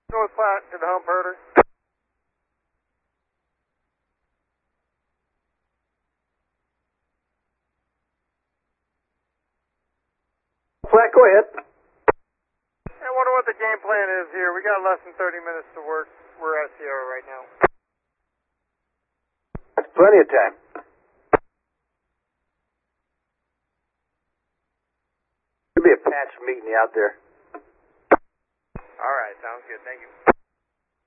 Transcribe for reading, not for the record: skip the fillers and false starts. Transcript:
North Platte to the hump herder. Flat, go ahead. I wonder what the game plan is here. We got less than 30 minutes to work. We're at Sierra right now. That's plenty of time. There'll be a patch meeting you out there. All right, sounds good. Thank you.